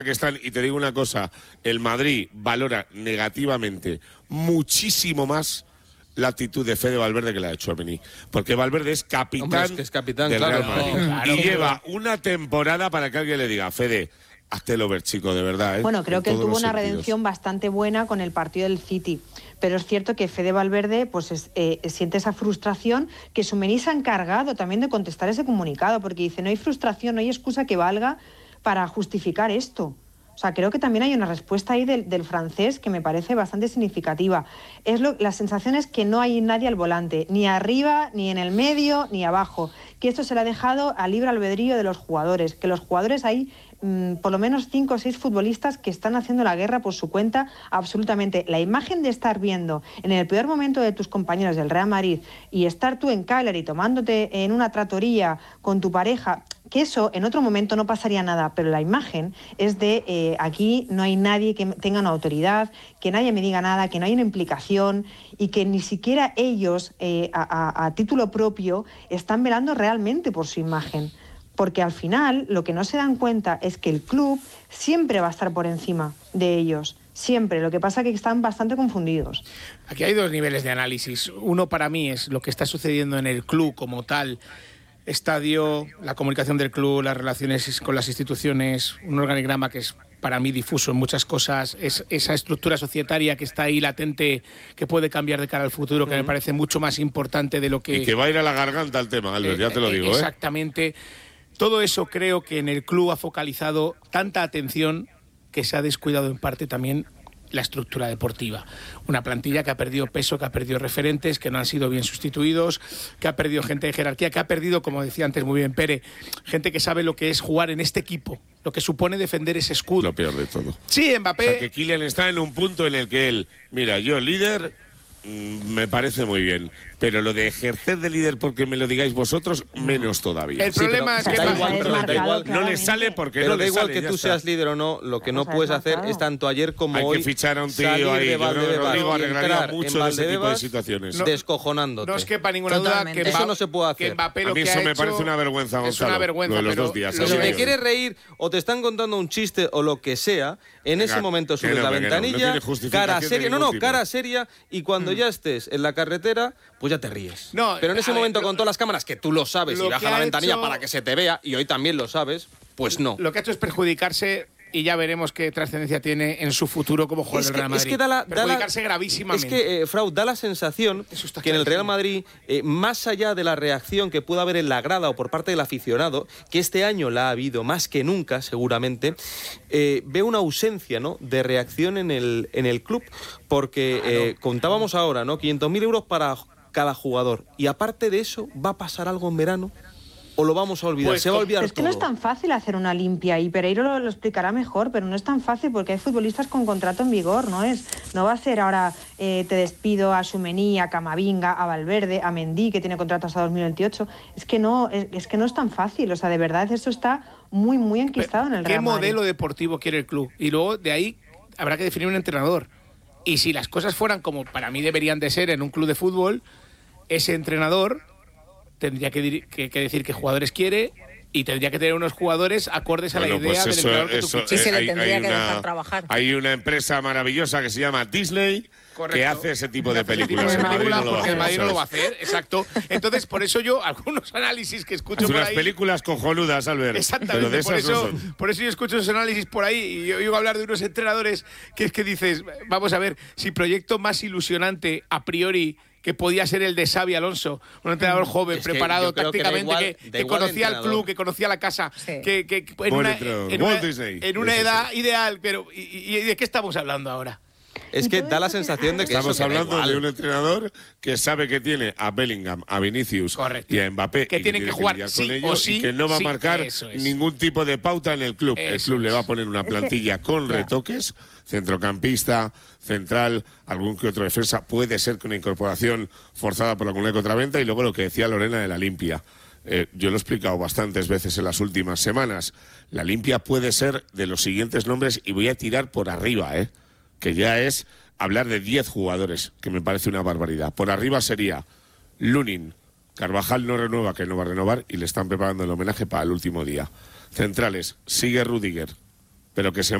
que están, y te digo una cosa, el Madrid valora negativamente muchísimo más la actitud de Fede Valverde que la de Tchouaméni, porque Valverde es capitán, hombre, es que es capitán, del claro, Real Madrid, claro, y lleva una temporada para que alguien le diga: Fede, hazte el over, chico, de verdad, ¿eh? Bueno, creo En que él todos tuvo los una sentidos. redención bastante buena con el partido del City, pero es cierto que Fede Valverde pues siente esa frustración, que Tchouaméni se ha encargado también de contestar ese comunicado, porque dice: no hay frustración, no hay excusa que valga para justificar esto. O sea, creo que también hay una respuesta ahí del francés que me parece bastante significativa. La sensación es que no hay nadie al volante, ni arriba, ni en el medio, ni abajo. Que esto se le ha dejado al libre albedrío de los jugadores. Que los jugadores hay por lo menos 5 o 6 futbolistas que están haciendo la guerra por su cuenta absolutamente. La imagen de estar viendo en el peor momento de tus compañeros del Real Madrid y estar tú en Cagliari tomándote en una trattoria con tu pareja, que eso en otro momento no pasaría nada, pero la imagen es de aquí no hay nadie que tenga una autoridad, que nadie me diga nada, que no hay una implicación y que ni siquiera ellos a título propio están velando realmente por su imagen. Porque al final lo que no se dan cuenta es que el club siempre va a estar por encima de ellos. Siempre. Lo que pasa es que están bastante confundidos. Aquí hay dos niveles de análisis. Uno para mí es lo que está sucediendo en el club como tal. Estadio, la comunicación del club, las relaciones con las instituciones, un organigrama que es para mí difuso en muchas cosas, es esa estructura societaria que está ahí latente, que puede cambiar de cara al futuro, que me parece mucho más importante de lo que... Y que va a ir a la garganta el tema, Albert, ya te lo digo. Exactamente. Todo eso creo que en el club ha focalizado tanta atención que se ha descuidado en parte también la estructura deportiva. Una plantilla que ha perdido peso, que ha perdido referentes, que no han sido bien sustituidos, que ha perdido gente de jerarquía, que ha perdido, como decía antes muy bien Pere, gente que sabe lo que es jugar en este equipo, lo que supone defender ese escudo. Lo peor de todo. Sí, Mbappé... O sea, que Kylian está en un punto en el que él, mira, yo líder, me parece muy bien, pero lo de ejercer de líder porque me lo digáis vosotros, menos todavía. El problema es que... Da igual, no le sale porque pero no le da igual sale, que tú seas líder o no, lo que no puedes hacer es tanto ayer como hay hoy. que fichar a un tío salir ahí. de Yo creo que Valdebebas Rodrigo y arreglaría entrar mucho en de ese tipo de Valdebebas situaciones. descojonándote. No es quepa ninguna duda que Eso no se puede hacer. Que Mbappé A lo mí que eso ha me hecho parece una vergüenza, Gonzalo. es una vergüenza, lo de los pero 2 días. Pero así si que te digo. quieres reír o te están contando un chiste o lo que sea, en ese Venga, momento que subes no, la que no, no ventanilla, tiene justificación cara de seria, ningún tipo. cara seria, y cuando ya estés en la carretera, pues ya te ríes. No, pero en ese a ver, momento con todas las cámaras, que tú lo sabes lo y baja que la ha ventanilla hecho- para que se te vea, y hoy también lo sabes, pues no. Lo que ha hecho es perjudicarse y ya veremos qué trascendencia tiene en su futuro como jugador del Real Madrid. Es que da la, perjudicarse gravísimamente. Es que, Frau, da la sensación Eso está que en el Real clarísimo. Madrid, más allá de la reacción que pueda haber en la grada o por parte del aficionado, que este año la ha habido más que nunca, seguramente, ve una ausencia, ¿no?, de reacción en el club, porque contábamos ahora, ¿no?, 500.000 euros para cada jugador. Y aparte de eso, ¿va a pasar algo en verano? ¿O lo vamos a olvidar? Pues Se va a olvidar Pero es que todo. no es tan fácil hacer una limpia y Pereiro lo explicará mejor, pero no es tan fácil porque hay futbolistas con contrato en vigor, no va a ser ahora te despido a Tchouaméni, a Camavinga, a Valverde, a Mendy, que tiene contrato hasta 2028. Es que no es tan fácil, o sea, de verdad eso está muy, muy enquistado en el ¿Qué Real Madrid. modelo deportivo quiere el club? Y luego de ahí habrá que definir un entrenador. Y si las cosas fueran como para mí deberían de ser en un club de fútbol, ese entrenador tendría que decir qué jugadores quiere y tendría que tener unos jugadores acordes a la idea pues del entrenador que tú quieres. Y se le tendría que dejar trabajar. Hay una empresa maravillosa que se llama Disney, Correcto. que hace ese tipo de Ese tipo películas. de El Madrid películas, no lo va a porque el hacer, Madrid no lo va a ¿sabes? hacer, exacto. Entonces, por eso yo, algunos análisis que escucho Hace por unas ahí... películas cojonudas, Albert. Exactamente, pero de por esas no eso, son. por eso yo escucho esos análisis por ahí y yo oigo hablar de unos entrenadores que es que dices, vamos a ver, si proyecto más ilusionante a priori que podía ser el de Xabi Alonso, un entrenador joven, Es que preparado yo creo que da tácticamente, igual- da que igual conocía al entrenador. club, que conocía la casa, Sí. que en Buen una, entrenador, en Walt una- Disney, en una ese edad ideal, pero ¿y de qué estamos hablando ahora? Es Y que todo da la esto que- sensación de que Estamos eso que da hablando igual. de un entrenador que sabe que tiene a Bellingham, a Vinicius Correcto. y a Mbappé Que y tienen que jugar lidiar sí con o ellos sí, y que no va a sí, marcar eso es. ningún tipo de pauta en el club. El Eso club le es. va a poner una plantilla con retoques, centrocampista, central, algún que otro defensa, puede ser que una incorporación forzada por alguna contraventa y luego lo que decía Lorena de la limpia. Yo lo he explicado bastantes veces en las últimas semanas. La limpia puede ser de los siguientes nombres y voy a tirar por arriba, que ya es hablar de 10 jugadores, que me parece una barbaridad. Por arriba sería Lunin, Carvajal no renueva, que no va a renovar, y le están preparando el homenaje para el último día. Centrales, sigue Rudiger, pero que se